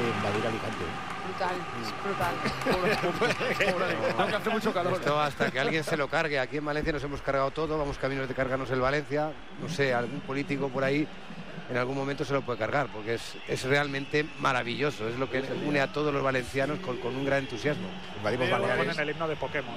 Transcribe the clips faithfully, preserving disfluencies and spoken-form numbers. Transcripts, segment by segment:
de invadir Alicante. Brutal, brutal. No, hace mucho calor. Esto hasta que alguien se lo cargue. Aquí en Valencia nos hemos cargado todo, vamos caminos de cargarnos el Valencia. No sé, algún político por ahí en algún momento se lo puede cargar, porque es, es realmente maravilloso. Es lo que une a todos los valencianos con, con un gran entusiasmo. Invadimos Baleares. Ponen el himno de Pokémon.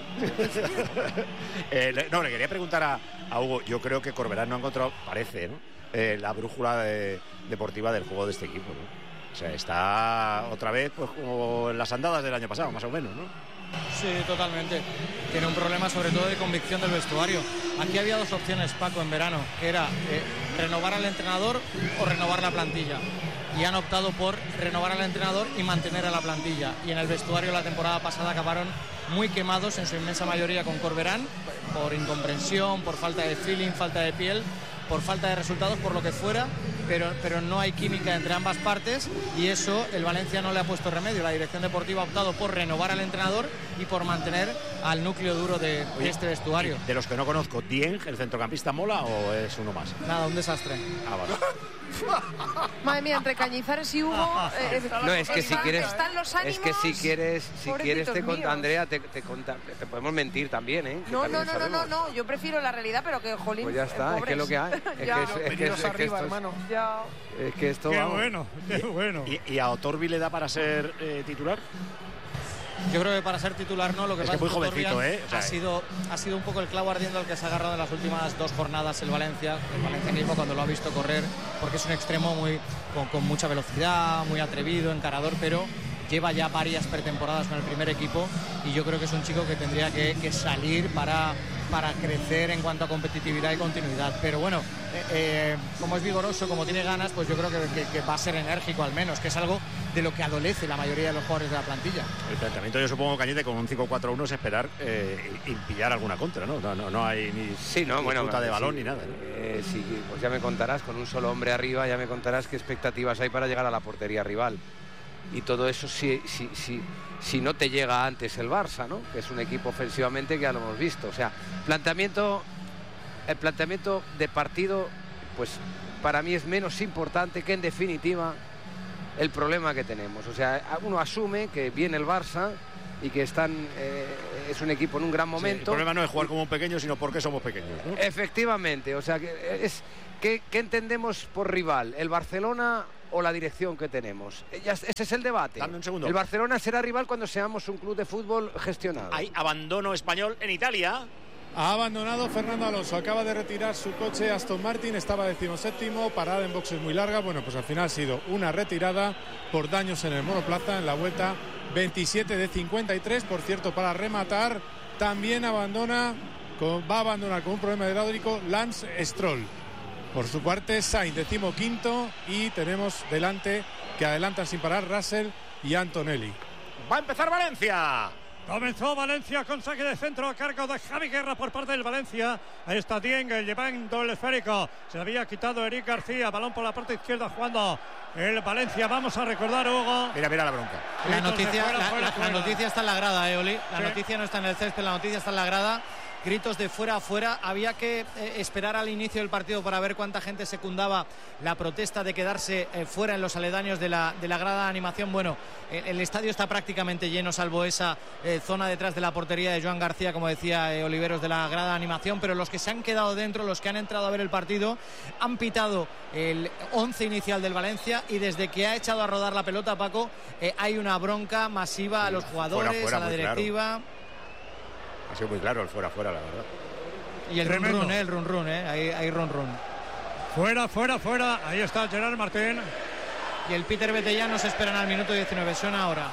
eh, le, no, le quería preguntar a, a Hugo. Yo creo que Corberán no ha encontrado, parece, ¿no? Eh, la brújula de, deportiva del juego de este equipo, ¿no? O sea, está otra vez pues como en las andadas del año pasado, más o menos, ¿no? Sí, totalmente. Tiene un problema sobre todo de convicción del vestuario. Aquí había dos opciones, Paco, en verano, que era eh, renovar al entrenador o renovar la plantilla. Y han optado por renovar al entrenador y mantener a la plantilla. Y en el vestuario la temporada pasada acabaron muy quemados, en su inmensa mayoría con Corberán, por incomprensión, por falta de feeling, falta de piel, por falta de resultados, por lo que fuera, pero, pero no hay química entre ambas partes y eso el Valencia no le ha puesto remedio. La dirección deportiva ha optado por renovar al entrenador y por mantener al núcleo duro de, Oye, de este vestuario. De los que no conozco, ¿Dieng, el centrocampista, mola o es uno más? Nada, un desastre. Ah, vale. Madre mía, entre Cañizares y Hugo eh, No, es que si están, quieres, están los ánimos. es que si quieres, si quieres te conta, míos. Andrea, te, te, conta, te podemos mentir también, ¿eh? Que No, también no, no, no, no, sabemos. no, yo prefiero la realidad, pero que jolín. Pues ya está, eh, es que es lo que hay. Es que Ya. es, es que es- Venidos es que arriba, esto es- hermano. Ya. Es que esto Qué vamos. bueno, qué bueno. ¿Y, y a Otorbi le da para ser eh, titular? Yo creo que para ser titular no, lo que Es pasa que muy es que jovencito, Torrian ¿eh? O sea, ha, sido, ha sido un poco el clavo ardiendo al que se ha agarrado en las últimas dos jornadas el Valencia, el valencianismo cuando lo ha visto correr, porque es un extremo muy con, con mucha velocidad, muy atrevido, encarador, pero lleva ya varias pretemporadas con el primer equipo y yo creo que es un chico que tendría que, que salir para, para crecer en cuanto a competitividad y continuidad. Pero bueno, eh, eh, como es vigoroso, como tiene ganas, pues yo creo que, que, que va a ser enérgico al menos, que es algo de lo que adolece la mayoría de los jugadores de la plantilla. El planteamiento, yo supongo, Cañete, con un cinco cuatro uno es esperar eh, y pillar alguna contra, ¿no? No, no, no hay ni Sí, no, bueno, disputa de sí, balón ni nada, ¿no? eh, sí, pues ya me contarás, con un solo hombre arriba, ya me contarás qué expectativas hay para llegar a la portería rival. Y todo eso si, si, si, si no te llega antes el Barça, ¿no? Que es un equipo ofensivamente que ya lo hemos visto. O sea, planteamiento, el planteamiento de partido, pues para mí es menos importante que en definitiva el problema que tenemos. O sea, uno asume que viene el Barça y que están eh, es un equipo en un gran momento. Sí, el problema no es jugar como un pequeño, sino porque somos pequeños, ¿no? Efectivamente, o sea, que es ¿qué, qué entendemos por rival? ¿El Barcelona o la dirección que tenemos? Ya, ese es el debate. Dame un segundo. El Barcelona será rival cuando seamos un club de fútbol gestionado. Hay abandono español en Italia. Ha abandonado Fernando Alonso, acaba de retirar su coche Aston Martin, estaba decimoséptimo, parada en boxes muy larga. Bueno, pues al final ha sido una retirada por daños en el monoplaza en la vuelta veintisiete de cincuenta y tres. Por cierto, para rematar, también abandona, con, va a abandonar con un problema hidráulico Lance Stroll. Por su parte, Sainz, decimoquinto, y tenemos delante que adelantan sin parar Russell y Antonelli. ¡Va a empezar Valencia! Comenzó Valencia con saque de centro a cargo de Javi Guerra por parte del Valencia. Ahí está Dieng llevando el esférico. Se había quitado Eric García. Balón por la parte izquierda jugando el Valencia. Vamos a recordar, Hugo. Mira, mira la bronca. La Gritos de noticia, fuera, la, fuera, la- fuera. la noticia está en la grada, eh, Oli. La Sí. noticia no está en el césped, la noticia está en la grada. Gritos de fuera a fuera. Había que eh, esperar al inicio del partido para ver cuánta gente secundaba la protesta de quedarse eh, fuera en los aledaños de la, de la grada de animación. Bueno, el, el estadio está prácticamente lleno, salvo esa eh, zona detrás de la portería de Joan García, como decía eh, Oliveros, de la grada de animación. Pero los que se han quedado dentro, los que han entrado a ver el partido, han pitado el once inicial del Valencia y desde que ha echado a rodar la pelota, Paco, eh, hay una bronca masiva a los jugadores, Fuera, fuera, a la muy directiva. Ha sido muy claro el fuera, fuera, la verdad. Y el run Tremendo. run, eh, el run run, eh. Hay, hay run run. Fuera, fuera, fuera. Ahí está Gerard Martín. Y el Peter Betellán nos esperan al minuto diecinueve. Suena ahora.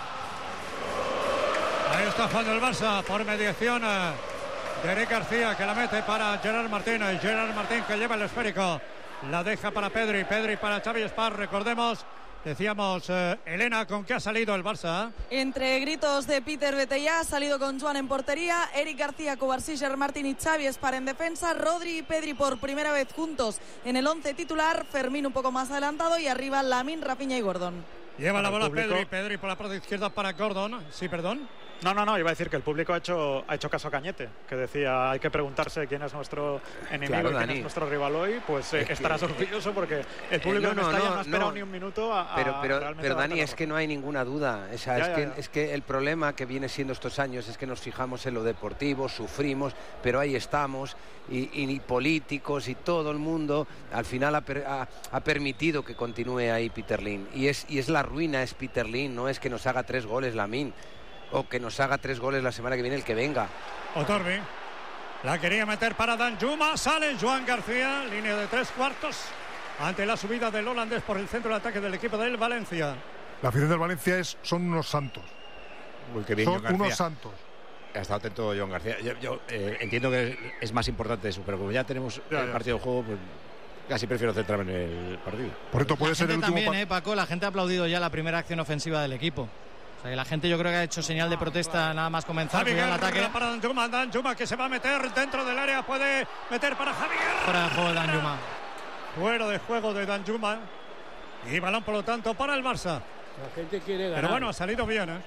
Ahí está jugando el Barça por mediación eh, de Eric García, que la mete para Gerard Martín. El Gerard Martín que lleva el esférico. La deja para Pedri. Pedri para Xavi Espar. Recordemos, decíamos, eh, Elena, ¿con qué ha salido el Barça? Entre gritos de Peter Betellá, ha salido con Joan en portería, Eric García, Covarsí, Gerard Martín y Xavi Espar en defensa, Rodri y Pedri por primera vez juntos en el once titular, Fermín un poco más adelantado y arriba Lamine, Rafinha y Gordon. Lleva la Para bola el público. Pedri. Pedri por la parte izquierda para Gordon. Sí, perdón. No, no, no, iba a decir que el público ha hecho, ha hecho caso a Cañete, que decía hay que preguntarse quién es nuestro enemigo Claro, y quién Dani. es nuestro rival hoy, pues eh, Es que- estarás orgulloso porque el público Eh, no, de no, Mestalla no, no, ha esperado no. ni un minuto a, a Pero, pero, realmente pero darte Dani, la es que razón. no hay ninguna duda. O sea, Ya, es, ya, que, ya. es que el problema que viene siendo estos años es que nos fijamos en lo deportivo, sufrimos, pero ahí estamos, y, y, y políticos y todo el mundo al final ha, per- ha- ha permitido que continúe ahí Peter Lim. Y es, y es la ruina, es Peter Lim, no es que nos haga tres goles Lamine, o que nos haga tres goles la semana que viene el que venga. Otorbi. La quería meter para Danjuma. Sale Joan García. Línea de tres cuartos. Ante la subida del holandés por el centro de ataque del equipo del Valencia. La afición del Valencia es, son unos santos. Uy, qué bien, Son Joan García. unos santos. Ha estado atento Joan García. Yo, yo, eh, entiendo que es más importante eso, pero como ya tenemos Ya, el ya. partido de juego, pues casi prefiero centrarme en el partido. Por esto puede La ser el gente último también, par- eh, Paco, la gente ha aplaudido ya la primera acción ofensiva del equipo. O sea, que la gente yo creo que ha hecho señal de protesta nada más comenzar. Javi Cuidado el Guerra ataque. para Danjuma. Danjuma que se va a meter dentro del área. Puede meter para Javi Guerra. Fuera de juego de Danjuma. Fuera de juego de Danjuma. Y balón, por lo tanto, para el Barça. La gente quiere ganar. Pero bueno, ha salido bien, ¿eh?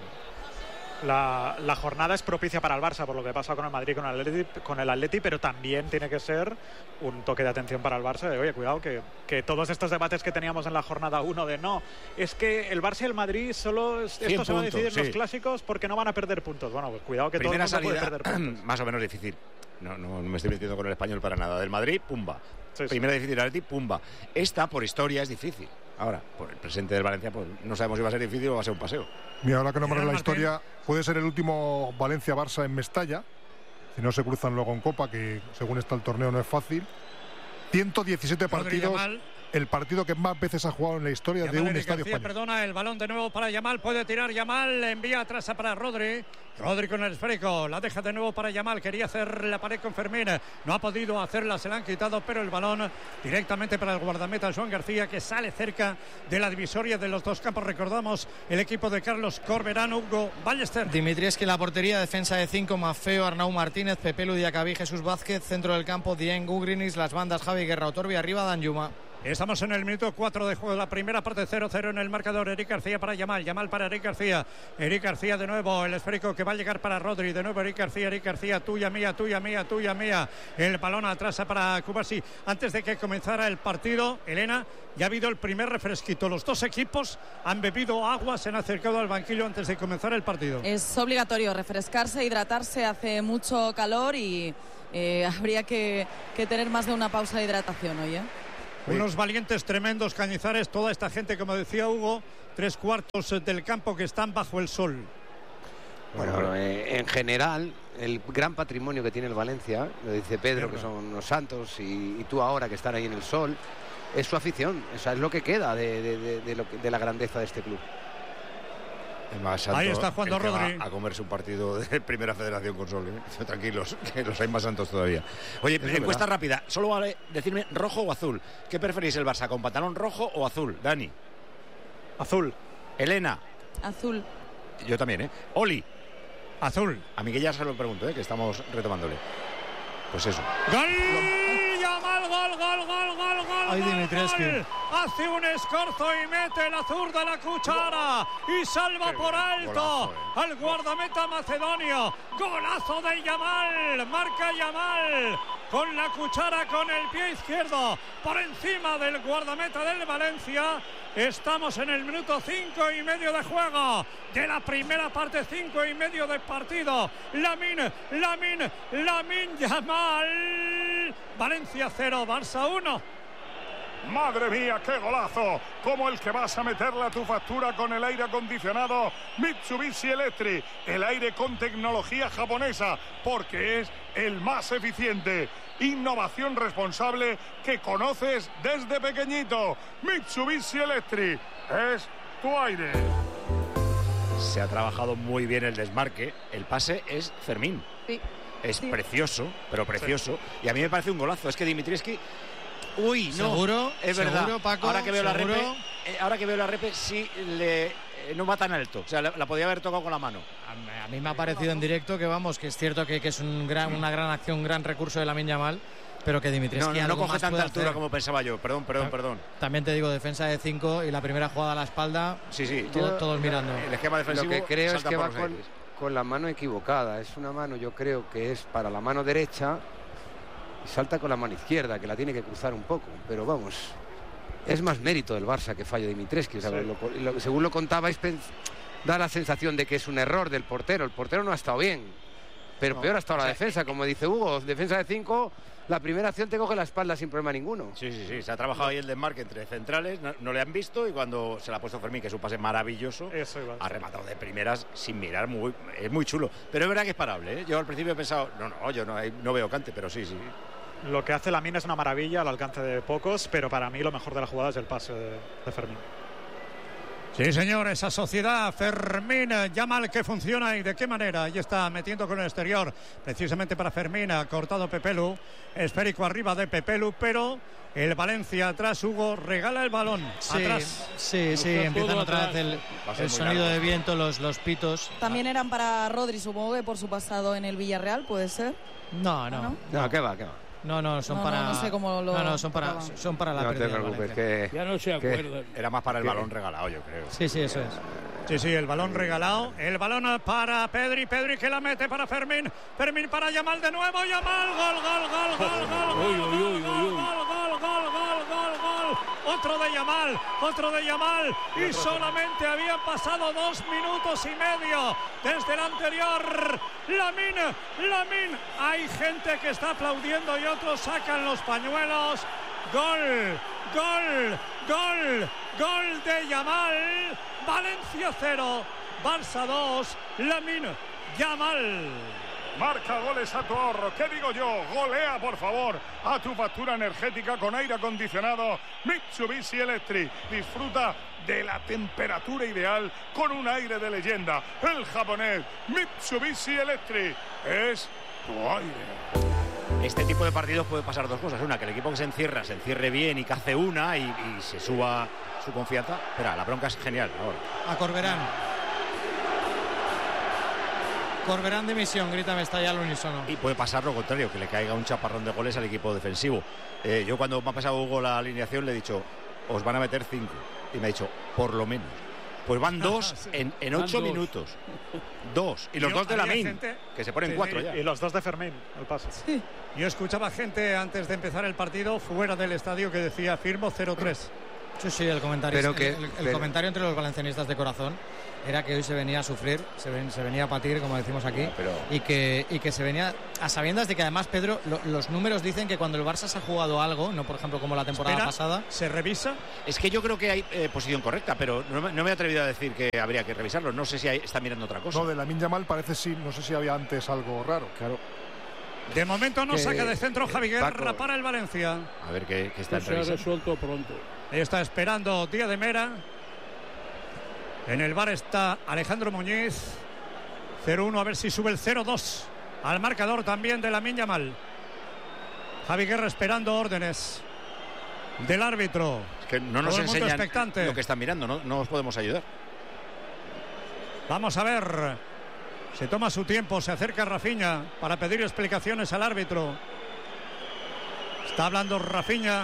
La, la jornada es propicia para el Barça por lo que pasa con el Madrid, con el Atleti, con el Atleti, pero también tiene que ser un toque de atención para el Barça de, oye, cuidado, que, que todos estos debates que teníamos en la jornada uno de no, es que el Barça y el Madrid solo es- esto se va a puntos, decidir en sí. los clásicos porque no van a perder puntos. Bueno, pues cuidado que Primera todo el mundo salida puede perder puntos. más o menos difícil. No, no, no me estoy metiendo con el español para nada. Del Madrid, pumba. Sí, sí. Primera difícil, Atleti, pumba. Esta, por historia, es difícil. Ahora, por el presente del Valencia, pues no sabemos si va a ser difícil o va a ser un paseo. Mira, ahora que nombras la Martín. historia, puede ser el último Valencia-Barça en Mestalla. Si no se cruzan luego en Copa, que según está el torneo no es fácil. ciento diecisiete Rodri partidos, Yamal. el partido que más veces ha jugado en la historia de Yamal, un Eric estadio García, español. perdona, el balón de nuevo para Yamal, puede tirar Yamal, envía atrás para Rodri. Rodri con el esférico, la deja de nuevo para Yamal, quería hacer la pared con Fermín, no ha podido hacerla, se la han quitado, pero el balón directamente para el guardameta Joan García, que sale cerca de la divisoria de los dos campos. Recordamos el equipo de Carlos Corberán, Hugo Ballester. Dimitrievski en la portería, defensa de cinco, Mafeo, Arnau Martínez, Pepe Ludiacabí, Jesús Vázquez, centro del campo, Dieng, Gugrinis, las bandas Javi Guerra, Otorbi, arriba Danjuma. Estamos en el minuto cuatro de juego, la primera parte cero cero en el marcador. Eric García para Yamal, Yamal para Eric García, Eric García de nuevo, el esférico que va a llegar para Rodri, de nuevo Eric García, Eric García, tuya mía, tuya mía, tuya mía, el balón atrás para Cubarsí. Antes de que comenzara el partido, Elena, ya ha habido el primer refresquito, los dos equipos han bebido agua, se han acercado al banquillo antes de comenzar el partido. Es obligatorio refrescarse, hidratarse, hace mucho calor y eh, habría que, que tener más de una pausa de hidratación hoy, ¿eh? Unos valientes tremendos Cañizares, toda esta gente, como decía Hugo, tres cuartos del campo que están bajo el sol. Bueno, eh, en general, el gran patrimonio que tiene el Valencia, lo dice Pedro, Mierda. que son los santos, y, y tú ahora que están ahí en el sol, es su afición. O sea, es lo que queda de, de- de- de lo que- de la grandeza de este club. Es más santo Ahí está jugando el que va Rodri. a comerse un partido de Primera Federación con Sol. ¿eh? Tranquilos, que los hay más santos todavía. Oye, Eso es encuesta verdad. rápida. Solo vale decirme rojo o azul. ¿Qué preferís el Barça, con pantalón rojo o azul? Dani. Azul. Elena. Azul. Yo también, ¿eh? Oli. Azul. A Miguel ya se lo pregunto, ¿eh? Que estamos retomándole. Pues eso. ¡Gol! Yamal, gol, gol, gol, gol, gol. Ay, gol, Dimitrievski. gol. Hace un escorzo y mete la zurda la cuchara y salva por alto Golazo, eh. al guardameta macedonio. Golazo de Yamal, marca Yamal con la cuchara con el pie izquierdo por encima del guardameta del Valencia. Estamos en el minuto cinco y medio de juego de la primera parte, cinco y medio de partido. Lamine, Lamine, Lamine Yamal. Valencia cero, Barça uno. ¡Madre mía, qué golazo! Como el que vas a meterle a tu factura con el aire acondicionado Mitsubishi Electric. El aire con tecnología japonesa, porque es el más eficiente. Innovación responsable que conoces desde pequeñito. Mitsubishi Electric es tu aire. Se ha trabajado muy bien el desmarque. El pase es Fermín. Sí. Es Sí. precioso, pero precioso. Y a mí me parece un golazo. Es que Dimitrievski... Uy, no. ¿Seguro? Es verdad. ¿Seguro, Paco? Ahora que veo la ¿Seguro? repe, eh, ahora que veo la repe, sí le eh, no va tan alto. O sea, la, la podía haber tocado con la mano. A mí me ha parecido en directo que vamos, que es cierto que, que es un gran, una gran acción, un gran recurso de Lamine Yamal, pero que Dimitrievski No, no, no algo coge más tanta puede altura hacer. como pensaba yo. Perdón, perdón, perdón. También te digo, defensa de cinco y la primera jugada a la espalda, Sí, sí. todo- Yo- todos mirando. El esquema defensivo. Lo que creo es salta que por va los con, aires. con la mano equivocada. Es una mano, yo creo que es para la mano derecha y salta con la mano izquierda, que la tiene que cruzar un poco. Pero vamos, es más mérito del Barça que fallo de Dimitrescu. O sea, Sí. lo, lo, según lo contabais, da la sensación de que es un error del portero. El portero no ha estado bien, pero No, peor ha estado o la sea, defensa, como dice Hugo. Defensa de cinco, la primera acción te coge la espalda sin problema ninguno. Sí, sí, sí. Se ha trabajado ahí el desmarque entre centrales, no, no le han visto y cuando se le ha puesto Fermín, que es un pase maravilloso, Eso iba. ha rematado de primeras sin mirar, muy, es muy chulo. Pero es verdad que es parable, ¿eh? Yo al principio he pensado, no, no, yo no, no veo cante, pero sí, sí. Lo que hace Lamine es una maravilla al alcance de pocos, pero para mí lo mejor de la jugada es el pase de, de Fermín. Sí, señor, esa sociedad Fermín Yamal que funciona y de qué manera. Ahí está metiendo con el exterior, precisamente para Fermín, ha cortado Pepelu, esférico arriba de Pepelu, pero el Valencia atrás, Hugo, regala el balón. Sí, atrás. sí, sí, empiezan otra vez el, el sonido de viento, los, los pitos. También eran para Rodri, supongo que por su pasado en el Villarreal, ¿puede ser? No, no. ¿No? No, ¿qué va, qué va? No, no, son No, para. no, no sé cómo lo No, no, son para, tocaban. son para la No te pérdida del preocupes, Valencia. que Ya no se acuerdan. Era más para el ¿Qué? balón regalado, yo creo. Sí, sí, eso es. Sí, sí, el balón regalado. El balón para Pedri. Pedri que la mete para Fermín. Fermín para Yamal de nuevo. Yamal. Gol, gol, gol, gol, gol. Uy, uy, uy, uy, uy. Gol, gol, gol, gol, gol, gol. Otro de Yamal. Otro de Yamal. Y solamente habían pasado dos minutos y medio desde el anterior. Lamine, Lamine. Hay gente que está aplaudiendo y otros sacan los pañuelos. Gol, gol, gol, gol de Yamal. Valencia cero, Barça dos, Lamine Yamal. Marca goles a tu ahorro. ¿Qué digo yo? Golea, por favor, a tu factura energética con aire acondicionado Mitsubishi Electric. Disfruta de la temperatura ideal con un aire de leyenda. El japonés Mitsubishi Electric es tu aire. Este tipo de partidos puede pasar dos cosas. Una, que el equipo que se encierra se encierre bien y cace una y, y se suba su confianza. Espera, la bronca es genial ahora. A Corberán. Corberán de misión, grita Mestalla al unísono. Y puede pasar lo contrario, que le caiga un chaparrón de goles al equipo defensivo. Eh, yo cuando me ha pasado Hugo la alineación le he dicho, os van a meter cinco. Y me ha dicho, por lo menos. Pues van dos Sí. en, en Van ocho dos. minutos. Dos. Y los Yo dos de había Lamine, gente- que se ponen Sí, cuatro sí, ya. Y los dos de Fermín, el pase. Yo escuchaba gente antes de empezar el partido fuera del estadio que decía firmo cero tres. Sí, sí, el comentario, Pero que- el, el pero- comentario entre los valencianistas de corazón era que hoy se venía a sufrir, se, ven- se venía a patir, como decimos aquí, pero- y, que, y que se venía a sabiendas de que además, Pedro, lo- los números dicen que cuando el Barça se ha jugado algo, no por ejemplo como la temporada Espera, pasada, se revisa. Es que yo creo que hay eh, posición correcta, pero no, me- no me he atrevido a decir que habría que revisarlo. No sé si hay- está mirando otra cosa. No, de Lamine Yamal parece sí, no sé si había antes algo raro. Claro. De momento no Que- saca de centro Javi Guerra Paco. para el Valencia. A ver qué, qué está No se ha revisando. resuelto pronto. Ahí está esperando Díaz de Mera. En el bar está Alejandro Muñiz. cero uno, a ver si sube el cero dos. Al marcador también de Lamine Yamal. Javi Guerra esperando órdenes del árbitro. Es que no nos Todo el mundo enseñan expectante. lo que están mirando, no, no os podemos ayudar. Vamos a ver. Se toma su tiempo, se acerca Rafinha para pedir explicaciones al árbitro. Está hablando Rafinha.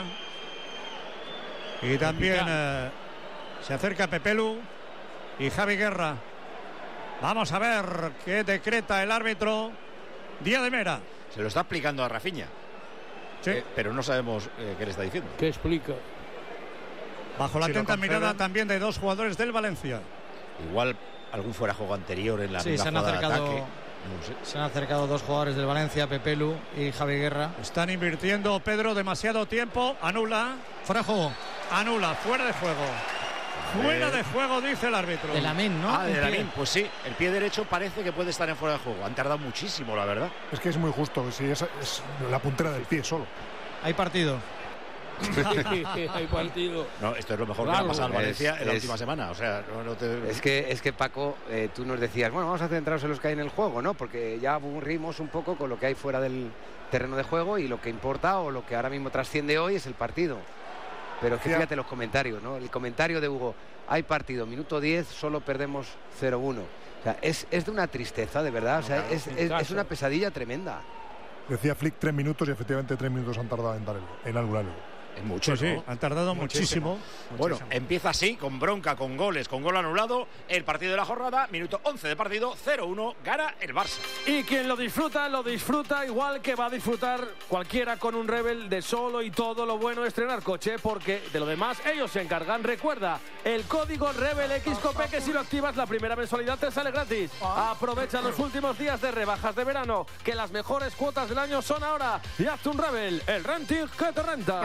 Y también eh, se acerca Pepelu y Javi Guerra. Vamos a ver qué decreta el árbitro. Díaz de Mera. Se lo está explicando a Rafinha, Sí. eh, pero no sabemos eh, qué le está diciendo. ¿Qué explica? Bajo la si lo atenta conceden. mirada también de dos jugadores del Valencia. Igual algún fuera juego anterior en la sí, misma se han, jugada de acercado, ataque. No sé. se han acercado dos jugadores del Valencia, Pepelu y Javi Guerra. Están invirtiendo, Pedro, demasiado tiempo. Anula. Fuera de juego Anula. Fuera de juego. Fuera de juego, dice el árbitro. de Lamine, ¿no? Ah, de Un pie. Lamine, pues sí, el pie derecho parece que puede estar en fuera de juego. Han tardado muchísimo, la verdad. Es que es muy justo, si es, es la puntera del pie solo. Hay partido. Hay partido. No, esto es lo mejor que Claro, le ha pasado al es- Valencia en la es- última semana. O sea, no, no te... Es que, es que Paco, eh, tú nos decías, bueno, vamos a centrarnos en los que hay en el juego, ¿no? Porque ya aburrimos un poco con lo que hay fuera del terreno de juego y lo que importa o lo que ahora mismo trasciende hoy es el partido. Pero es que Decía- fíjate los comentarios, ¿no? El comentario de Hugo, hay partido, minuto diez, solo perdemos cero uno. O sea, es, es de una tristeza, de verdad. O sea, claro, es, en es- casa. es una pesadilla tremenda. Decía Flick tres minutos y efectivamente tres minutos han tardado en dar el, en anularlo. Es mucho, Sí, sí, ¿no? han tardado muchísimo. Bueno, Muchísimo. empieza así, con bronca, con goles, con gol anulado. El partido de la jornada, minuto once de partido, cero uno, gana el Barça. Y quien lo disfruta, lo disfruta igual que va a disfrutar cualquiera con un Rebel de solo y todo lo bueno de estrenar coche, porque de lo demás ellos se encargan. Recuerda, el código Rebel X Cope, que si lo activas la primera mensualidad te sale gratis. Aprovecha los últimos días de rebajas de verano, que las mejores cuotas del año son ahora. Y hazte un Rebel, el renting que te renta.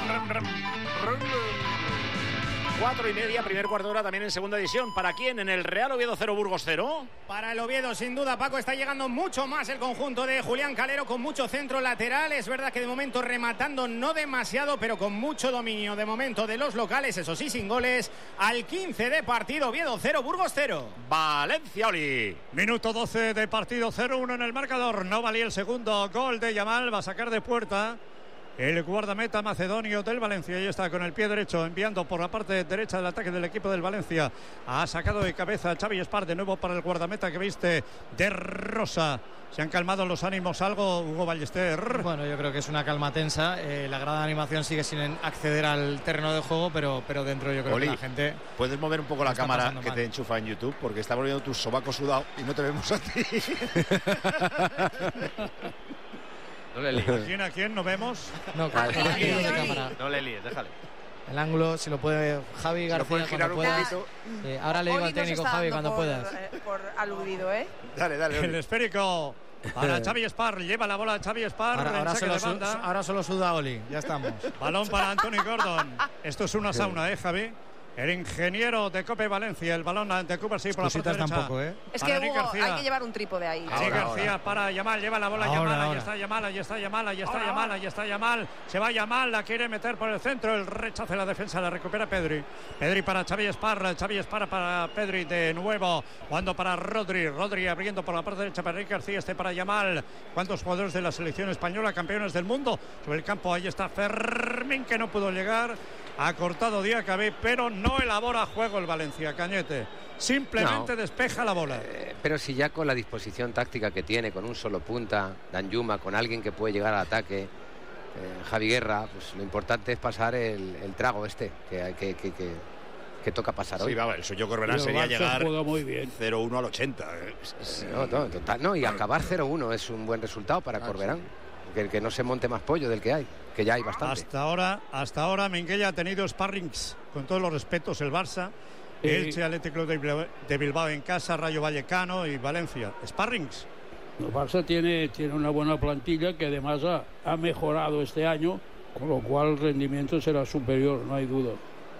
Cuatro y media, primer cuarto de hora también en segunda división. ¿Para quién? En el Real Oviedo cero, Burgos cero. Para el Oviedo, sin duda, Paco, está llegando mucho más el conjunto de Julián Calero, con mucho centro lateral. Es verdad que de momento rematando no demasiado, pero con mucho dominio de momento de los locales, eso sí, sin goles. Al quince de partido, Oviedo cero, Burgos cero. Valencia, Oli. Minuto doce de partido, cero uno en el marcador. No valía el segundo gol de Yamal, va a sacar de puerta el guardameta macedonio del Valencia. Y está con el pie derecho enviando por la parte derecha del ataque del equipo del Valencia. Ha sacado de cabeza Xavi Espar, de nuevo para el guardameta que viste de rosa. ¿Se han calmado los ánimos algo, Hugo Ballester? Bueno, yo creo que es una calma tensa. Eh, la grada de animación sigue sin acceder al terreno de juego, pero, pero dentro yo creo Oli, que la gente... ¿puedes mover un poco la está cámara pasando que mal. te enchufa en YouTube? Porque está volviendo tu sobaco sudado y no te vemos a ti. No le líes. ¿A quién, a quién? ¿No vemos? No, Vale. el ángulo de cámara. No le líes, déjale. El ángulo, si lo puede Javi Si lo García puedes girar cuando un puedas. poquito. Sí, ahora le digo Oli al nos técnico, está Javi, dando cuando por, puedas. eh, por aludido, ¿eh? Dale, dale, El Oli. esférico para Xavi Espar. Lleva la bola Xavi Espar. Ahora, en ahora saque solo de su- banda. ahora solo suda Oli, ya estamos. Balón para Anthony Gordon. Esto es una sauna, ¿eh, Javi? El ingeniero de Cope Valencia. El balón de Cooper sí por la parte Cositas derecha. tampoco, ¿eh? Es Para que, Eric Hugo, García. hay que llevar un trípode ahí. Sí, Ahora, García ahora. para Yamal, lleva la bola Ahora, Yamal, ahí ahora. está Yamal, ahí está Yamal, ahí está Yamal, ahí está Yamal, se va Yamal, la quiere meter por el centro, el rechazo de la defensa, la recupera Pedri. Pedri para Xavi Espar, Xavi Espar para Pedri de nuevo, jugando para Rodri, Rodri abriendo por la parte derecha para Eric García, este para Yamal. ¿Cuántos jugadores de la selección española, campeones del mundo? Sobre el campo, ahí está Fermín, que no pudo llegar. Ha cortado Diacabí, pero no elabora juego el Valencia, Cañete. Simplemente No. despeja la bola. Eh, pero si ya con la disposición táctica que tiene, con un solo punta, Danjuma, con alguien que puede llegar al ataque, eh, Javi Guerra, pues lo importante es pasar el, el trago este, que, que, que, que, que toca pasar hoy. Sí, va, el suyo Corberán Y el sería Barça llegar juega muy bien. cero uno al ochenta. eh. No, no, total, no, y acabar cero uno es un buen resultado para Corberán. Que, que no se monte más pollo del que hay, que ya hay bastante. Hasta ahora, hasta ahora Minguella ha tenido sparrings, con todos los respetos, el Barça, Sí. Elche, Atlético de Bilbao, de Bilbao en casa, Rayo Vallecano y Valencia. Sparrings. El Barça tiene, tiene una buena plantilla que además ha, ha mejorado este año, con lo cual el rendimiento será superior, no hay duda.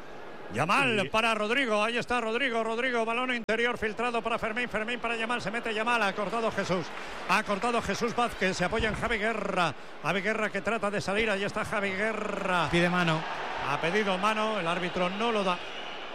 Yamal para Rodrigo, ahí está Rodrigo, Rodrigo, balón interior filtrado para Fermín, Fermín para Yamal, se mete Yamal, ha cortado Jesús, ha cortado Jesús Vázquez, se apoya en Javi Guerra, Javi Guerra que trata de salir, ahí está Javi Guerra. Pide mano. Ha pedido mano, el árbitro no lo da.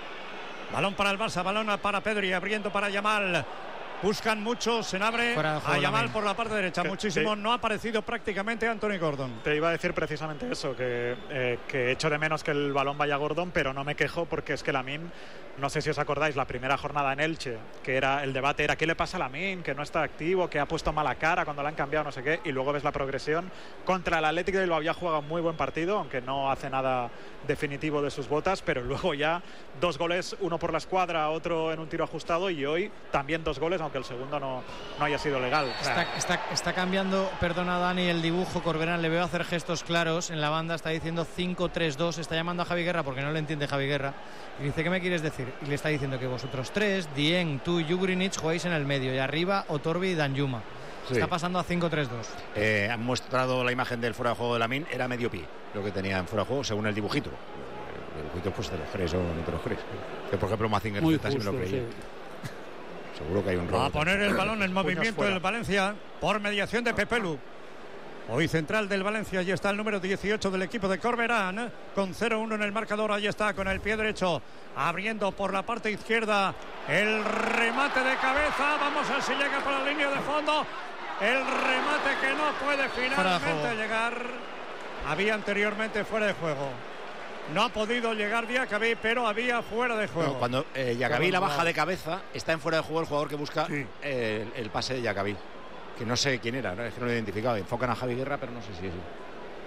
Balón para el Barça, balón para Pedri, abriendo para Yamal. Buscan mucho, se abre Fuera de juego a Yamal también. por la parte derecha, Que- muchísimo. sí. No ha aparecido prácticamente Anthony Gordon. Te iba a decir precisamente eso, que, eh, que echo de menos que el balón vaya a Gordon, pero no me quejo porque es que Lamine, no sé si os acordáis, la primera jornada en Elche, que era el debate era ¿qué le pasa a Lamine? Que no está activo, que ha puesto mala cara cuando le han cambiado, no sé qué, y luego ves la progresión. Contra el Atlético de Bilbao había jugado un muy buen partido, aunque no hace nada definitivo de sus botas, pero luego ya dos goles, uno por la escuadra, otro en un tiro ajustado, y hoy también dos goles, aunque el segundo no, no haya sido legal. O sea, Está, está, está cambiando, perdona Dani, el dibujo. Corberán le veo hacer gestos claros en la banda, está diciendo cinco tres dos, está llamando a Javi Guerra porque no le entiende Javi Guerra y dice, ¿qué me quieres decir? Y le está diciendo que vosotros tres, Dieng, tú y Jugrinic jugáis en el medio y arriba Otorbi y Danjuma. Sí. Está pasando a cinco tres dos. Eh, han mostrado la imagen del fuera de juego de Lamine, era medio pie lo que tenía en fuera de juego según el dibujito. El dibujito, pues te lo crees o no te lo crees. Que por ejemplo Mazinger Muy Z sí me lo justo, creía. sí. Seguro que hay un Va a robo. poner el balón en Puños movimiento fuera. el Valencia por mediación de Pepelu. Hoy central del Valencia, allí está el número dieciocho del equipo de Corberán, con cero uno en el marcador, ahí está con el pie derecho, abriendo por la parte izquierda, el remate de cabeza, vamos a ver si llega por la línea de fondo, el remate que no puede finalmente llegar, había anteriormente fuera de juego. No ha podido llegar Diacabí, pero había fuera de juego. No, cuando eh, Yacabí la baja de cabeza, está en fuera de juego el jugador que busca Sí. eh, el, el pase de Yacabí. Que no sé quién era, ¿no? Es que no lo he identificado. Enfocan a Javi Guerra, pero no sé si es él.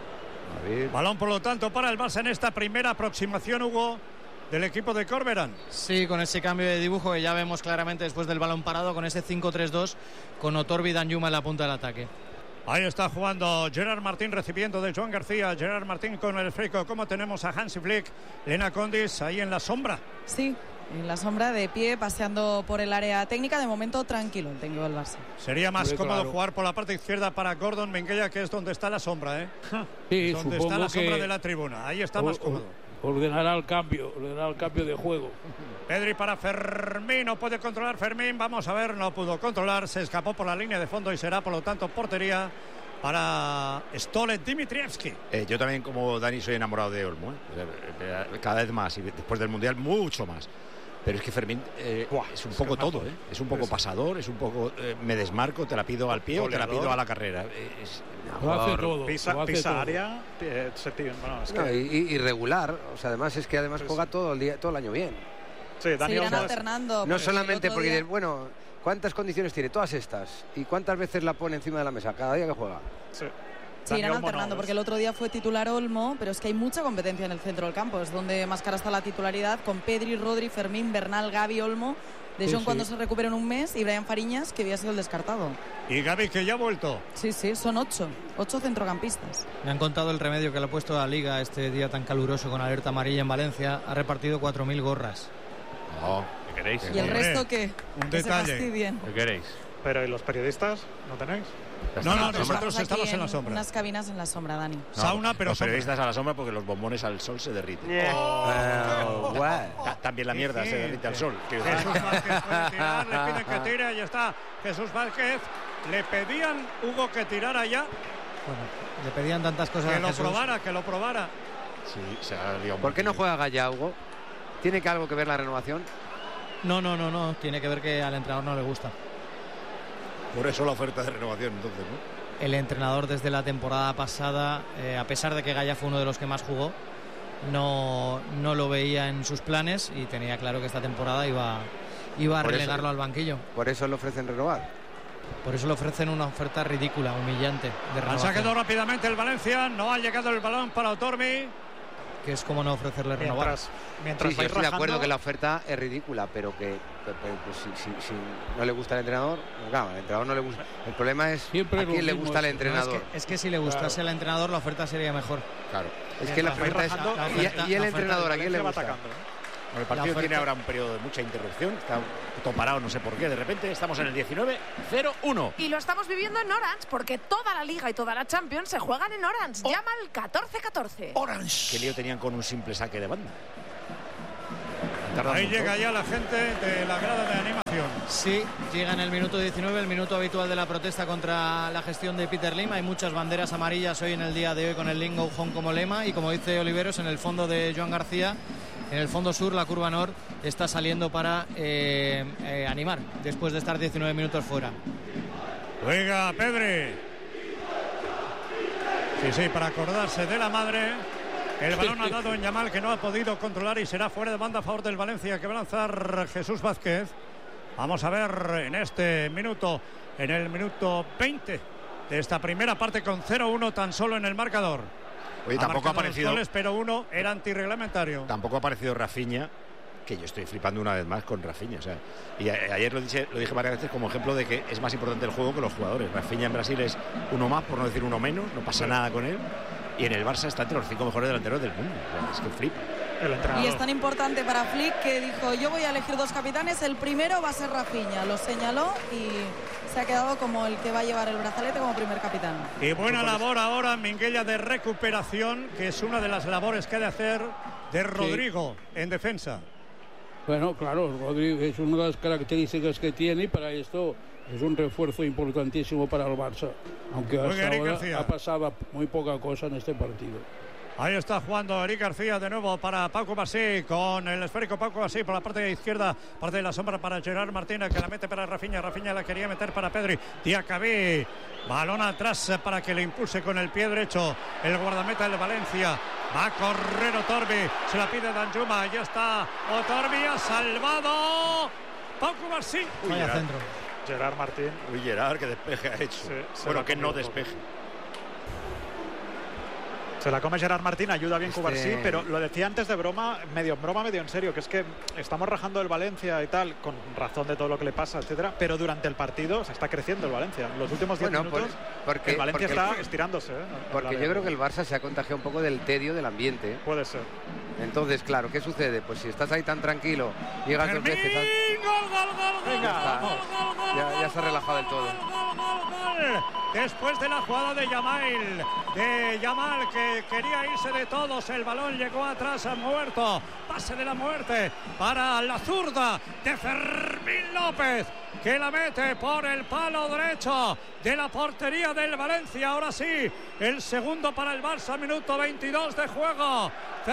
David. Balón, por lo tanto, para el Barça en esta primera aproximación, Hugo, del equipo de Corberán. Sí, con ese cambio de dibujo que ya vemos claramente después del balón parado, con ese cinco tres dos, con Otorbi y Danjuma en la punta del ataque. Ahí está jugando Gerard Martín, recibiendo de Joan García. Gerard Martín con el esférico. Como tenemos a Hansi Flick, Lena Condis ahí en la sombra. Sí, en la sombra, de pie, paseando por el área técnica. De momento tranquilo el técnico del Barça. Sería más Muy cómodo claro. jugar por la parte izquierda para Gordon Menguella, que es donde está la sombra, ¿eh? Sí, donde supongo está la sombra que de la tribuna. Ahí está o- más o- cómodo. Ordenará el cambio, ordenará el cambio de juego. Pedri para Fermín, no puede controlar Fermín. Vamos a ver, no pudo controlar. Se escapó por la línea de fondo y será, por lo tanto, portería para Stole Dimitrievski. Eh, yo también, como Dani, soy enamorado de Olmo, ¿eh? Cada vez más, y después del Mundial mucho más. Pero es que Fermín eh, Buah, es un es poco que todo, majo. ¿eh? Es un poco pasador, es un poco eh, me desmarco, te la pido al pie o te la pido a la carrera. Es, Lo hace todo. Pisa, lo hace pisa todo. área, eh, se tira, bueno, es que, No, y, y- irregular, o sea, además es que además Sí, juega sí. todo el día, todo el año bien. sí, Dani Seguirán Olmo es- alternando. No porque solamente el otro porque día- dices, bueno, ¿cuántas condiciones tiene? Todas estas. ¿Y cuántas veces la pone encima de la mesa? Cada día que juega. sí. Sí, irán Dani Olmo alternando, no, porque es- el otro día fue titular Olmo, pero es que hay mucha competencia en el centro del campo. Es donde más cara está la titularidad, con Pedri, Rodri, Fermín, Bernal, Gavi, Olmo. De Sí, Jong sí. cuando se recupera en un mes, y Brian Fariñas, que había sido el descartado. Y Gavi, que ya ha vuelto. Sí, sí, son ocho. Ocho centrocampistas. Me han contado el remedio que le ha puesto a la Liga este día tan caluroso con alerta amarilla en Valencia. Ha repartido cuatro mil gorras. No, ¿Qué queréis? ¿Y el Hombre, resto qué? un Que se detalle. fastidien. ¿Qué queréis? Pero ¿y los periodistas? ¿No tenéis? No, no, Pero nosotros aquí estamos en la sombra. unas cabinas en la sombra, Dani. No, Sauna, pero los sombra. periodistas a la sombra porque los bombones al sol se derriten. Oh, guau. Ta- También la mierda se derrite al sol. quiero decir. Jesús Vázquez puede tirar, le piden que tire, ahí está Jesús Vázquez. Le pedían, Hugo, que tirara ya, Bueno, le pedían tantas cosas que a lo Jesús. probara, que lo probara. Sí, se ha liado un ¿Por qué no poquillo. juega Gaya, Hugo? ¿Tiene que algo que ver la renovación? No, no, no, no. Tiene que ver que al entrenador no le gusta. Por eso la oferta de renovación, entonces, ¿no? El entrenador desde la temporada pasada, eh, a pesar de que Gaya fue uno de los que más jugó, no, no lo veía en sus planes y tenía claro que esta temporada iba, iba a Por eso- relegarlo al banquillo. Por eso le ofrecen renovar. Por eso le ofrecen una oferta ridícula, humillante, de Han renovación, sacado rápidamente el Valencia, no ha llegado el balón para Otormi. que es como no ofrecerle renovar. Mientras, mientras Sí, yo vais estoy de acuerdo rajando- que la oferta es ridícula, pero que pero, pues, si, si- si no le gusta al entrenador, pues, claro, al entrenador no le gusta. El problema es Siempre a lo quién le mismo gusta al es- No, es, entrenador. que, es que si le gustase al entrenador, la oferta sería mejor. Claro. Es que la Mientras vais pregunta es, rajando, la ¿y- oferta- ¿y, el la oferta entrenador a del quién le va gusta? atacando, ¿eh? El partido oferta- tiene ahora un periodo de mucha interrupción. Está todo parado, no sé por qué. De repente estamos en el diecinueve cero uno. Y lo estamos viviendo en Orange, porque toda la Liga y toda la Champions se juegan en Orange. Llama al catorce catorce. ¿Qué lío tenían con un simple saque de banda? Han tardado Ahí un montón. llega ya la gente de la grada de animación. Sí, llega en el minuto diecinueve, el minuto habitual de la protesta contra la gestión de Peter Lim. Hay muchas banderas amarillas hoy en el día de hoy con el Lim Go Home como lema. Y como dice Oliveros, en el fondo de Joan García, en el fondo sur, la curva norte está saliendo para eh, eh, animar después de estar diecinueve minutos fuera. Juega Pedri. Sí, sí, para acordarse de la madre. El balón ha dado en Yamal, que no ha podido controlar, y será fuera de banda a favor del Valencia, que va a lanzar Jesús Vázquez. Vamos a ver en este minuto, en el minuto veinte de esta primera parte, con cero uno tan solo en el marcador. Oye, tampoco ha marcado dos aparecido, goles, pero uno era antirreglamentario. tampoco ha aparecido Rafinha, que yo estoy flipando una vez más con Rafinha. O sea, y a- ayer lo dije, lo dije varias veces como ejemplo de que es más importante el juego que los jugadores. Rafinha en Brasil es uno más, por no decir uno menos, no pasa nada con él. Y en el Barça está entre los cinco mejores delanteros del mundo. Es que flipa. El entrenador. Y es tan importante para Flick que dijo: yo voy a elegir dos capitanes, el primero va a ser Rafinha. Lo señaló y se ha quedado como el que va a llevar el brazalete como primer capitán. Y buena labor ahora, Minguella, de recuperación, que es una de las labores que ha de hacer de Rodrigo en defensa. Bueno, claro, Rodrigo es una de las características que tiene y para esto es un refuerzo importantísimo para el Barça. Aunque Muy hasta bien, Eric ahora García. ha pasado muy poca cosa en este partido. Ahí está jugando Eric García de nuevo para Paco Basí, con el esférico Paco Basí por la parte izquierda, parte de la sombra para Gerard Martínez, que la mete para Rafinha. Rafinha la quería meter para Pedri. Diacabí, balón atrás para que le impulse con el pie derecho el guardameta del Valencia. Va a correr Otorbi, se la pide Danjuma, ya está Otorbi, ha salvado Paco Basí. Uy, Vaya Gerard. centro. Gerard Martín. Uy, Gerard, que despeje ha hecho. Se- se bueno, la que no comió todo. despeje. Se la come Gerard Martín, ayuda bien Este- Cubarsí, pero lo decía antes de broma, medio en broma, medio en serio, que es que estamos rajando el Valencia y tal, con razón de todo lo que le pasa, etcétera, pero durante el partido se está creciendo el Valencia. En los últimos diez Bueno, minutos, por- porque- el Valencia porque- está estirándose. ¿eh? Porque yo creo que el Barça se ha contagiado un poco del tedio del ambiente. Puede ser. Entonces, claro, ¿qué sucede? Pues si estás ahí tan tranquilo, llegas dos veces... al- ¡Gol, gol, gol, gol! Ya está. gol, gol, gol, Ya, ya se ha relajado del todo. gol, gol. Después de la jugada de Yamal, de Yamal que quería irse de todos, el balón llegó atrás a muerto, pase de la muerte para la zurda de Fermín López, que la mete por el palo derecho de la portería del Valencia. Ahora sí, el segundo para el Barça, minuto veintidós de juego.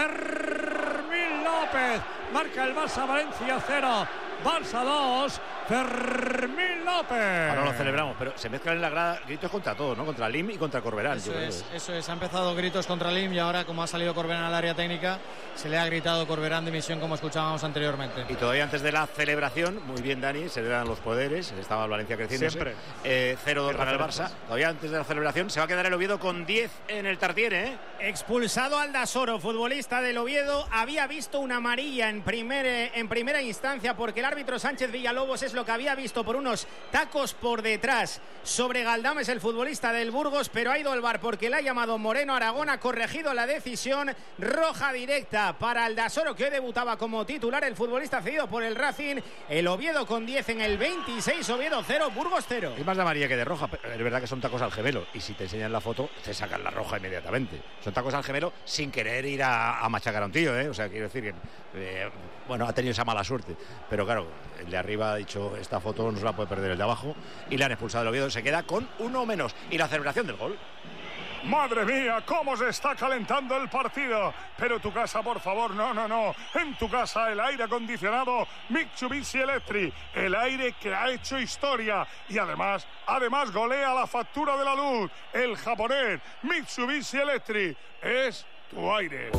Fermín López marca el Barça, Valencia cero, Barça dos, Fermín López. Ahora lo celebramos, pero se mezclan en la grada gritos contra todos, ¿no? Contra Lim y contra Corberán. Eso yo creo. es, eso es. Ha empezado gritos contra Lim y ahora, como ha salido Corberán al área técnica, se le ha gritado Corberán dimisión, como escuchábamos anteriormente. Y todavía antes de la celebración, muy bien Dani, se le dan los poderes, estaba el Valencia creciendo. Siempre. Eh, cero dos para el Siempre. Barça. Todavía antes de la celebración se va a quedar el Oviedo con diez en el Tartiere, ¿eh? Expulsado Aldasoro, futbolista del Oviedo, había visto una amarilla en, primer, en primera instancia porque el árbitro Sánchez Villalobos es lo que había visto por unos tacos por detrás sobre Galdames, el futbolista del Burgos, pero ha ido al V A R porque le ha llamado Moreno Aragón, ha corregido la decisión, roja directa para Aldasoro, que hoy debutaba como titular, el futbolista cedido por el Racing. El Oviedo con diez en el veintiséis, Oviedo cero, Burgos cero. Es más de amarilla que de roja, pero es verdad que son tacos al gemelo. Y si te enseñan la foto, te sacan la roja inmediatamente. Son tacos al gemelo sin querer ir a, a machacar a un tío, ¿eh? O sea, quiero decir que, eh, bueno, ha tenido esa mala suerte. Pero claro, el de arriba ha dicho, esta foto no se la puede perder el de abajo. Y le han expulsado el Oviedo, se queda con uno menos. Y la celebración del gol. Madre mía, cómo se está calentando el partido. Pero tu casa, por favor, no, no, no. En tu casa el aire acondicionado Mitsubishi Electric, el aire que ha hecho historia y además, además golea la factura de la luz. El japonés Mitsubishi Electric es tu aire.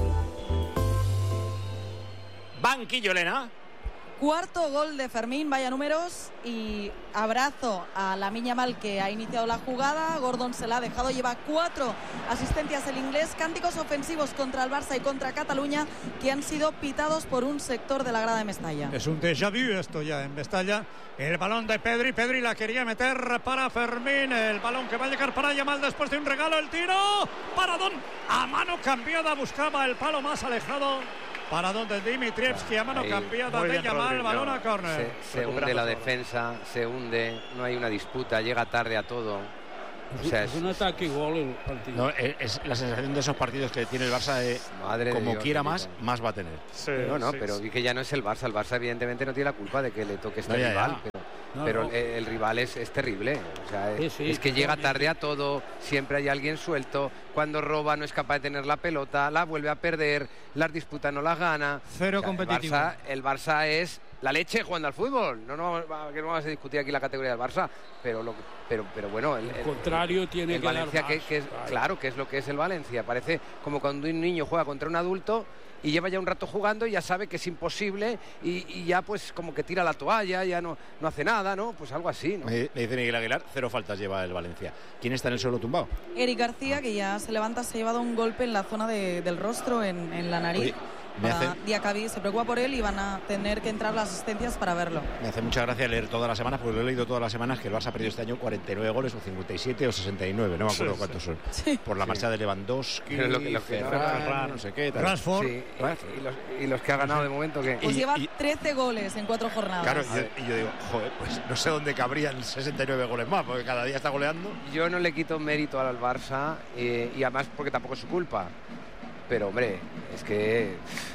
Banquillo, Elena. Cuarto gol de Fermín, vaya números, y abrazo a Lamine Yamal, que ha iniciado la jugada. Gordon se la ha dejado, lleva cuatro asistencias el inglés. Cánticos ofensivos contra el Barça y contra Cataluña que han sido pitados por un sector de la grada de Mestalla. Es un déjà vu esto ya en Mestalla. El balón de Pedri, Pedri la quería meter para Fermín, el balón que va a llegar para Yamal después de un regalo, el tiro, paradón, a mano cambiada, buscaba el palo más alejado. Para donde Dimitrievski, a mano Ahí. cambiada Muy de bien, Yamal, Rodri, balón ya. a córner. Se, se hunde la defensa, se hunde, no hay una disputa, llega tarde a todo. O sea, es un ataque igual el partido. No, es, es la sensación de esos partidos que tiene el Barça de Madre de como Dios, quiera bendito. más, más va a tener. Sí, no, no, sí, pero sí. vi que ya no es el Barça. El Barça evidentemente no tiene la culpa de que le toque este No, ya, rival. ya. Pero, No, pero no. El, el rival es, es terrible. O sea, Sí, es, sí, es que llega totalmente. tarde a todo, siempre hay alguien suelto. Cuando roba no es capaz de tener la pelota, la vuelve a perder, las disputas no las gana. Cero O sea, competitivo. El Barça, el Barça es la leche jugando al fútbol. No, no, que no vamos a discutir aquí la categoría del Barça, pero lo, pero, pero bueno, el, El el- contrario tiene el que dar Valencia, que, más, que es, claro. claro, que es lo que es el Valencia. Parece como cuando un niño juega contra un adulto y lleva ya un rato jugando y ya sabe que es imposible y, y ya pues como que tira la toalla, ya no, no hace nada, ¿no? Pues algo así, ¿no? Me, me dice Miguel Aguilar, cero faltas lleva el Valencia. ¿Quién está en el suelo tumbado? Eric García, que ya se levanta, se ha llevado un golpe en la zona de- del rostro, en, en la nariz. Oye, me Para- hace- Diacabí se preocupa por él y van a tener que entrar las asistencias para verlo. Me hace mucha gracia leer todas las semanas, porque lo he leído todas las semanas, que el Barça ha perdido este año cuarenta y nueve goles, o cincuenta y siete o sesenta y nueve, no me acuerdo Sí, cuántos son. Sí. Por la marcha de Lewandowski, Pero lo que- lo que- Ferran, Ferran, no sé qué. Tal. Rashford. Sí, y, y los, y los que ha ganado de momento que... Pues Y- lleva y- trece goles en cuatro jornadas. Claro, y yo, y yo digo, joder, pues no sé dónde cabrían sesenta y nueve goles más, porque cada día está goleando. Yo no le quito mérito al Barça eh, y además porque tampoco es su culpa. Pero hombre, es que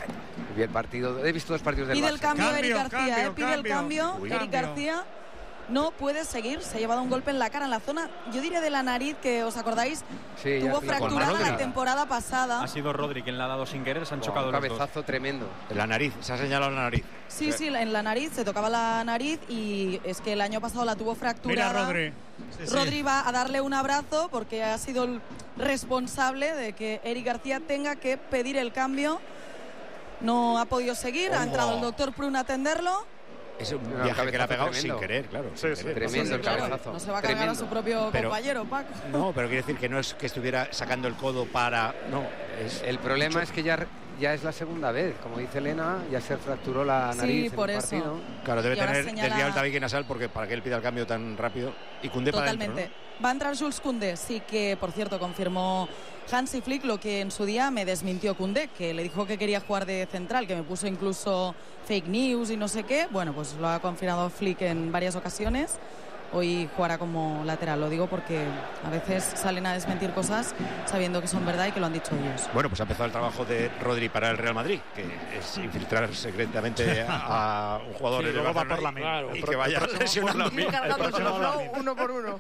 vi el partido, he visto dos partidos del Pide Barça. el cambio, Cambio, Eric García, cambio, eh, pide cambio. el cambio. Uy. Eric Cambio. García no puede seguir, se ha llevado un golpe en la cara, en la zona, yo diría de la nariz, que os acordáis, Sí, ya tuvo estoy con fracturada Rodri. la temporada pasada. Ha sido Rodri quien le ha dado sin querer, se han Buah, chocado un los dos. cabezazo tremendo. En la nariz, se ha señalado la nariz. Sí, sí, en la nariz, se tocaba la nariz y es que el año pasado la tuvo Mira fracturada. Rodri. Sí, sí. Rodri va a darle un abrazo porque ha sido el responsable de que Eric García tenga que pedir el cambio. No ha podido seguir, ha Oh. entrado el doctor Prun a atenderlo. Es un Un viaje que le ha pegado tremendo. sin querer, claro. Sí, sin sí. querer. Tremendo el Claro, cabezazo. no se va a cargar Tremendo. a su propio Pero- compañero, Paco. No, pero quiere decir que no es que estuviera sacando el codo para... No, es... El problema es que ya, ya es la segunda vez. Como dice Elena, ya se fracturó la Sí, nariz por en el eso. partido. Claro, debe Y ahora tener señala- desviado el tabique nasal porque para que él pida el cambio tan rápido. Y Koundé para adentro, Totalmente. ¿no? Va a entrar Jules Koundé, sí que, por cierto, confirmó Hansi Flick lo que en su día me desmintió Koundé, que le dijo que quería jugar de central, que me puso incluso fake news y no sé qué. Bueno, pues lo ha confirmado Flick en varias ocasiones. Hoy jugará como lateral, lo digo porque a veces salen a desmentir cosas sabiendo que son verdad y que lo han dicho ellos. Bueno, pues ha empezado el trabajo de Rodri para el Real Madrid, que es infiltrar secretamente a, a un jugador Sí, del luego va Barcelona por la y- mil. y El que vaya próximo- lesionando. por la mil. Cargando El próximo los la flow mil. uno por uno.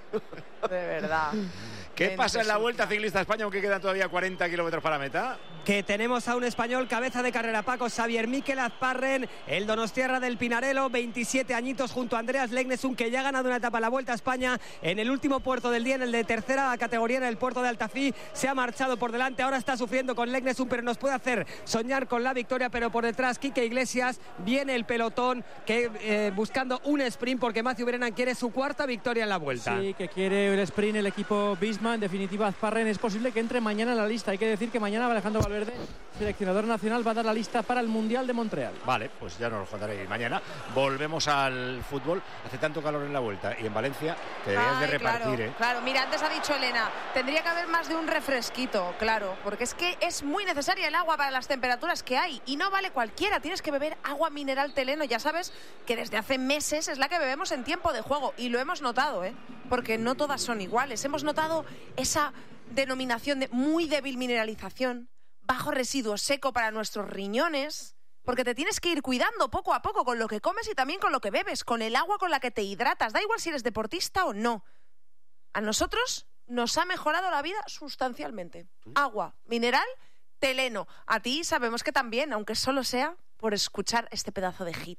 De verdad. ¿Qué Qué pasa en la resulta. Vuelta Ciclista a España, aunque quedan todavía cuarenta kilómetros para meta? Que tenemos a un español, cabeza de carrera, Paco, Xavier Miquel Azparren, el donostiarra del Pinarello, veintisiete añitos, junto a Andreas Legnesund, que ya ha ganado una etapa a la Vuelta a España en el último puerto del día, en el de tercera categoría, en el puerto de Altafí. Se ha marchado por delante, ahora está sufriendo con Legnesund, pero nos puede hacer soñar con la victoria. Pero por detrás, Quique Iglesias, viene el pelotón, que eh, buscando un sprint, porque Matthew Brennan quiere su cuarta victoria en la Vuelta. Sí, que quiere el sprint el equipo Visma. En definitiva, Azparren es posible que entre mañana en la lista. Hay que decir que mañana Alejandro Valverde, seleccionador nacional, va a dar la lista para el Mundial de Montreal. Vale, pues ya nos lo contaré mañana. Volvemos al fútbol. Hace tanto calor en la Vuelta y en Valencia que deberías de Ay, repartir, claro, ¿eh? claro, mira, antes ha dicho Elena, tendría que haber más de un refresquito, claro, porque es que es muy necesaria el agua para las temperaturas que hay y no vale cualquiera, tienes que beber agua mineral Teleno. Ya sabes que desde hace meses es la que bebemos en tiempo de juego y lo hemos notado, ¿eh? Porque no todas son iguales. Hemos notado esa denominación de muy débil mineralización, bajo residuo seco para nuestros riñones, porque te tienes que ir cuidando poco a poco con lo que comes y también con lo que bebes, con el agua con la que te hidratas, da igual si eres deportista o no. A nosotros nos ha mejorado la vida sustancialmente. Agua, mineral, Teleno. A ti sabemos que también, aunque solo sea por escuchar este pedazo de hit.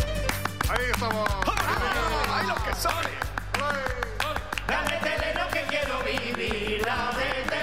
Ahí estamos. ¡Ay, lo que sale! Dame Teleno que quiero vivir, dame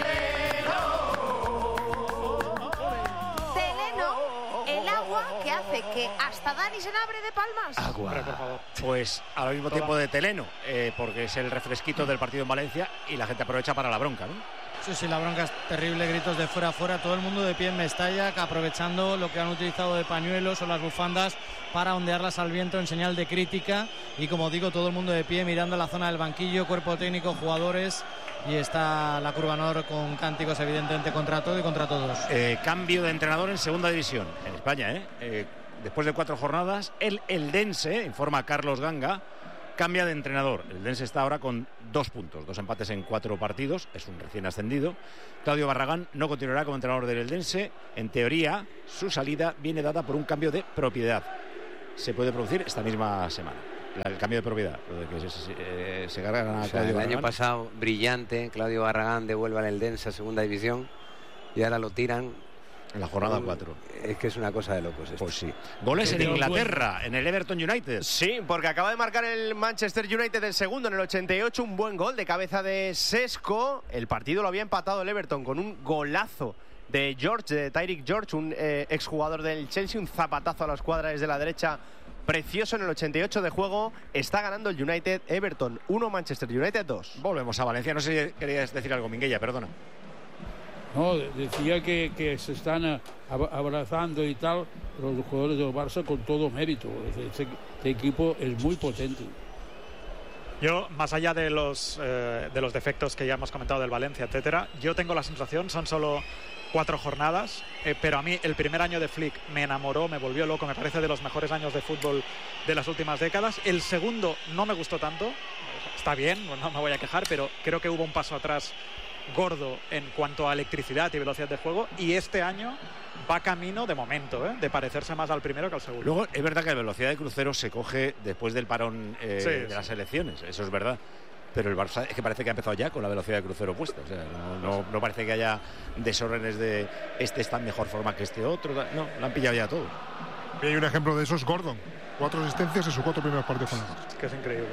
Teleno, el agua que hace que hasta Dani se abre de palmas. Agua. Hombre, por favor. Pues al mismo Toda. tiempo de Teleno, eh, porque es el refresquito del partido en Valencia y la gente aprovecha para la bronca, ¿no? Sí, sí, la bronca es terrible, gritos de fuera a fuera, todo el mundo de pie en Mestalla, que aprovechando lo que han utilizado de pañuelos o las bufandas para ondearlas al viento en señal de crítica. Y como digo, todo el mundo de pie mirando la zona del banquillo, cuerpo técnico, jugadores, y está la Curva Nor con cánticos evidentemente contra todo y contra todos. Eh, cambio de entrenador en segunda división, en España, ¿eh? Eh, después de cuatro jornadas, el Eldense, informa Carlos Ganga, cambia de entrenador. El Eldense está ahora con dos puntos, dos empates en cuatro partidos, es un recién ascendido. Claudio Barragán no continuará como entrenador del Eldense. En teoría, su salida viene dada por un cambio de propiedad. Se puede producir esta misma semana. La- el cambio de propiedad, lo de que se, se, eh, se cargan a O sea, Claudio el Barragán. año pasado, brillante, Claudio Barragán devuelve al Eldense a segunda división y ahora lo tiran. En la jornada cuatro. Es que es una cosa de locos esto. Pues sí. Goles en Inglaterra, en el Everton United. Sí, porque acaba de marcar el Manchester United el segundo en el ochenta y ocho, un buen gol de cabeza de Sesco. El partido lo había empatado el Everton con un golazo de George, de Tyreek George, un eh, exjugador del Chelsea, un zapatazo a la escuadra desde la derecha precioso en el ochenta y ocho de juego. Está ganando el United. Everton uno, Manchester United dos. Volvemos a Valencia. No sé si querías decir algo, Minguella, perdona. No, decía que, que se están eh, ab- abrazando y tal los jugadores del Barça con todo mérito. Este, este equipo es muy potente. Yo, más allá de los, eh, de los defectos que ya hemos comentado del Valencia, etcétera, yo tengo la sensación, son solo cuatro jornadas, eh, pero a mí el primer año de Flick me enamoró, me volvió loco, me parece de los mejores años de fútbol de las últimas décadas. El segundo no me gustó tanto, está bien, no me voy a quejar, pero creo que hubo un paso atrás gordo en cuanto a electricidad y velocidad de juego, y este año va camino, de momento, ¿eh? de parecerse más al primero que al segundo. Luego, es verdad que la velocidad de crucero se coge después del parón eh, Sí, de sí. las elecciones, eso es verdad. Pero el Barça es que parece que ha empezado ya con la velocidad de crucero puesta. O sea, no, no, no parece que haya desórdenes de este está en mejor forma que este otro. No, lo han pillado ya todo. Y hay un ejemplo de eso, es Gordon. Cuatro asistencias en sus cuatro primeros partidos con el Barça. Es que es increíble.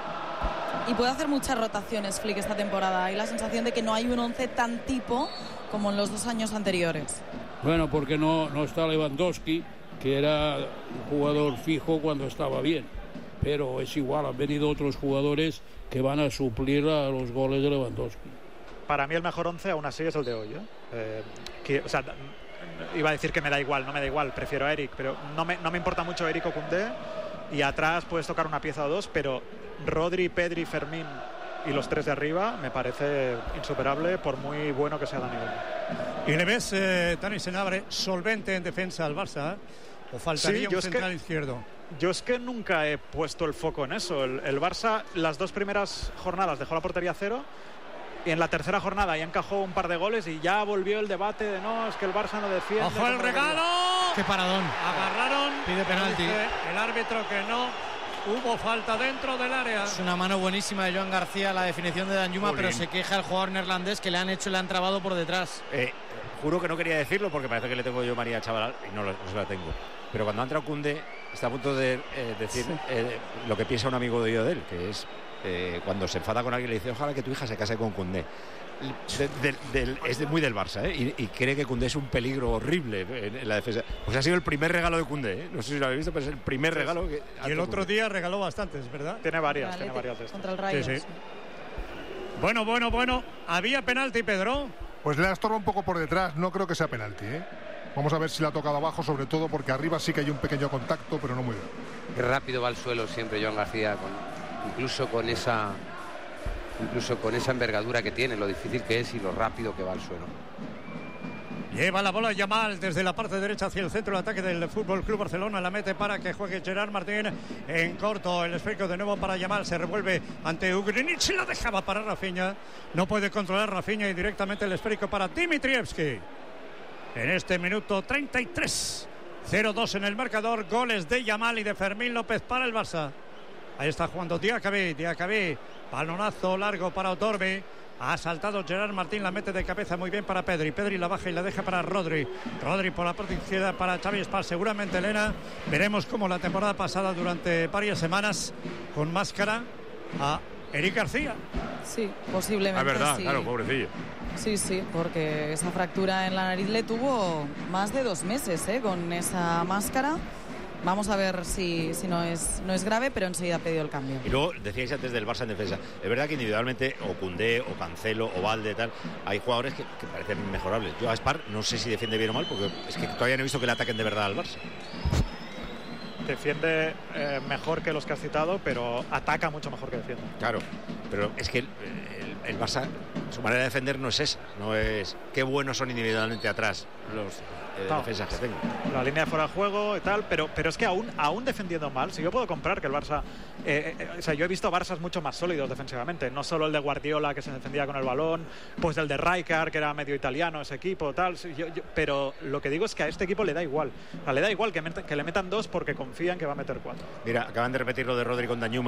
Y puede hacer muchas rotaciones Flick esta temporada. Hay la sensación de que no hay un once tan tipo como en los dos años anteriores. Bueno, porque no, no está Lewandowski que era un jugador fijo cuando estaba bien. Pero es igual, han venido otros jugadores que van a suplir a los goles de Lewandowski. Para mí el mejor once aún así es el de hoy, ¿eh? Eh, que, o sea, iba a decir que me da igual, no me da igual, prefiero a Eric, pero no me, no me importa mucho Eric o Koundé, y atrás puedes tocar una pieza o dos, pero Rodri, Pedri, Fermín y los tres de arriba me parece insuperable por muy bueno que sea Dani Olmo. ¿Y le ves, eh, Dani Senabre, solvente en defensa al Barça? ¿O faltaría Sí, un central que, izquierdo? Yo es que nunca he puesto el foco en eso. El, el Barça las dos primeras jornadas dejó la portería cero y en la tercera jornada ya encajó un par de goles y ya volvió el debate de no, es que el Barça no defiende. ¡Ojo el regalo! ¡Qué paradón! Agarraron. Pide penalti. El árbitro que no. Hubo falta dentro del área. Es una mano buenísima de Joan García, la definición de Danjuma, pero se queja el jugador neerlandés que le han hecho y le han trabado por detrás. Eh, juro que no quería decirlo porque parece que le tengo yo manía chaval y no, no se la tengo. Pero cuando ha entrado Koundé, está a punto de eh, decir sí. eh, lo que piensa un amigo de yo de él, que es eh, cuando se enfada con alguien le dice ojalá que tu hija se case con Koundé. De, de, de, es de, muy del Barça, ¿eh? y, y cree que Koundé es un peligro horrible en, en la defensa. Pues ha sido el primer regalo de Koundé, ¿eh? No sé si lo habéis visto, pero es el primer sí, regalo. Que y el otro Koundé. Día regaló bastantes, ¿verdad? Tiene varias, tiene varias de estas. Contra el Rayo. Sí, sí. Bueno, bueno, bueno. ¿Había penalti, Pedro? Pues le ha estorbado un poco por detrás. No creo que sea penalti, ¿eh? Vamos a ver si la ha tocado abajo, sobre todo porque arriba sí que hay un pequeño contacto, pero no muy bien. Qué rápido va al suelo siempre Joan García, con, incluso con esa incluso con esa envergadura que tiene, lo difícil que es y lo rápido que va al suelo. Lleva la bola Yamal desde la parte derecha hacia el centro de ataque del F C Barcelona. La mete para que juegue Gerard Martín en corto. El esférico de nuevo para Yamal. Se revuelve ante Ugrinic. La dejaba para Rafinha. No puede controlar Rafinha y directamente el esférico para Dimitrievski. En este minuto treinta y tres. cero dos en el marcador. Goles de Yamal y de Fermín López para el Barça. Ahí está jugando Diacabí. Diacabí. Balonazo largo para Otorbi. Ha saltado Gerard Martín, la mete de cabeza muy bien para Pedri. Pedri la baja y la deja para Rodri. Rodri por la parte izquierda para Xavi Espar. Seguramente, Elena, veremos como la temporada pasada durante varias semanas con máscara a Eric García. Sí, posiblemente. Es verdad, sí. Claro, pobrecillo. Sí, sí, porque esa fractura en la nariz le tuvo más de dos meses ¿eh? con esa máscara. Vamos a ver si, si no, es, no es grave, pero enseguida ha pedido el cambio. Y luego decíais antes del Barça en defensa. Es verdad que individualmente, o Koundé, o Cancelo, o Valde, tal, hay jugadores que, que parecen mejorables. Yo a Spar no sé si defiende bien o mal, porque es que todavía no he visto que le ataquen de verdad al Barça. Defiende eh, mejor que los que has citado, pero ataca mucho mejor que defiende. Claro, pero es que el, el, el Barça, su manera de defender no es esa. No es qué buenos son individualmente atrás los eh, no, defensas que tengo. La línea de fuera de juego y tal, pero, pero es que aún, aún defendiendo mal, si yo puedo comprar que el Barça... Eh, eh, o sea, yo he visto Barças mucho más sólidos defensivamente. No solo el de Guardiola, que se defendía con el balón, pues el de Rijkaard, que era medio italiano ese equipo, tal. Yo, yo, pero lo que digo es que a este equipo le da igual. O sea, le da igual que, met, que le metan dos porque confían que va a meter cuatro. Mira, acaban de repetir lo de Rodri con Danjuma.